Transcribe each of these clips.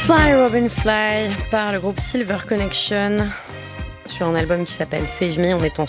Fly Robin Fly par le groupe Silver Connection sur un album qui s'appelle Save Me. On est en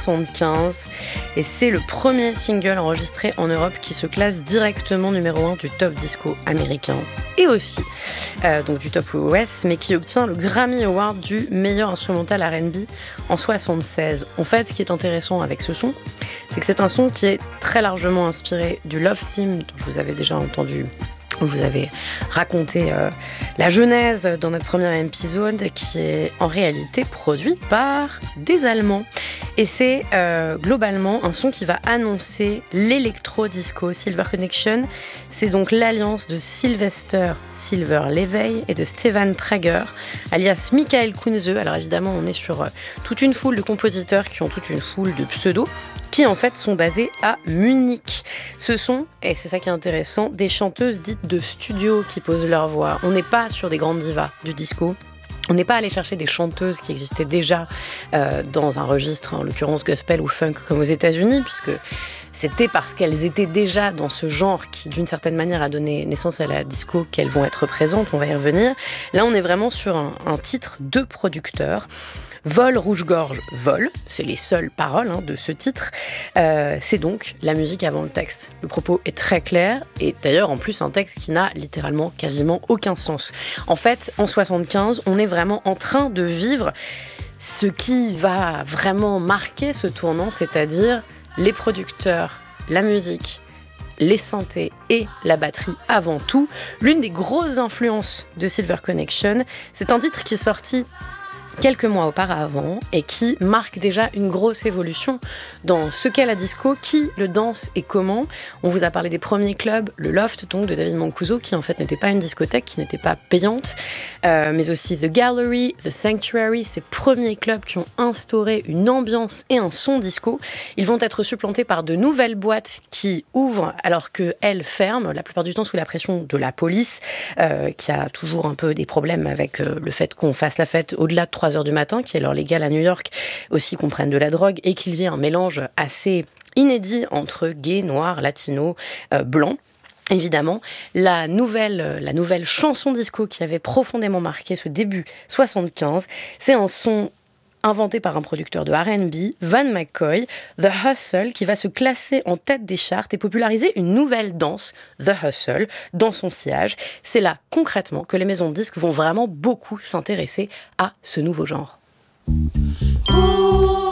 75 et c'est le premier single enregistré en Europe qui se classe directement numéro 1 du top disco américain et aussi donc du top US, mais qui obtient le Grammy Award du meilleur instrumental R&B en 76. En fait, ce qui est intéressant avec ce son, c'est que c'est un son qui est très largement inspiré du Love Theme dont vous avez déjà entendu. Je vous avais raconté la genèse dans notre premier épisode, qui est en réalité produit par des Allemands. Et c'est globalement un son qui va annoncer l'électro-disco. Silver Connection, c'est donc l'alliance de Sylvester Silver-Levay et de Stefan Prager, alias Michael Kunze. Alors évidemment, on est sur toute une foule de compositeurs qui ont toute une foule de pseudos, qui en fait sont basées à Munich. Ce sont, et c'est ça qui est intéressant, des chanteuses dites de studio qui posent leur voix. On n'est pas sur des grandes divas du disco. On n'est pas allé chercher des chanteuses qui existaient déjà dans un registre, en l'occurrence gospel ou funk comme aux États-Unis, puisque c'était parce qu'elles étaient déjà dans ce genre qui, d'une certaine manière, a donné naissance à la disco qu'elles vont être présentes. On va y revenir. Là, on est vraiment sur un titre de producteur. Vol, rouge-gorge, vol, c'est les seules paroles de ce titre. C'est donc la musique avant le texte. Le propos est très clair et d'ailleurs en plus un texte qui n'a littéralement quasiment aucun sens. En fait, en 75, on est vraiment en train de vivre ce qui va vraiment marquer ce tournant, c'est-à-dire les producteurs, la musique, les synthés et la batterie avant tout. L'une des grosses influences de Silver Connection, c'est un titre qui est sorti quelques mois auparavant et qui marque déjà une grosse évolution dans ce qu'est la disco, qui le danse et comment. On vous a parlé des premiers clubs, le Loft donc de David Mancuso, qui en fait n'était pas une discothèque, qui n'était pas payante, mais aussi The Gallery, The Sanctuary, ces premiers clubs qui ont instauré une ambiance et un son disco. Ils vont être supplantés par de nouvelles boîtes qui ouvrent alors qu'elles ferment, la plupart du temps sous la pression de la police, qui a toujours un peu des problèmes avec le fait qu'on fasse la fête au-delà de 3h du matin, qui est l'heure légale à New York, aussi qu'on prenne de la drogue et qu'il y ait un mélange assez inédit entre gays, noirs, latinos, blancs. Évidemment, la nouvelle chanson disco qui avait profondément marqué ce début 75, c'est un son inventé par un producteur de R&B, Van McCoy, The Hustle, qui va se classer en tête des charts et populariser une nouvelle danse, The Hustle, dans son sillage. C'est là, concrètement, que les maisons de disques vont vraiment beaucoup s'intéresser à ce nouveau genre.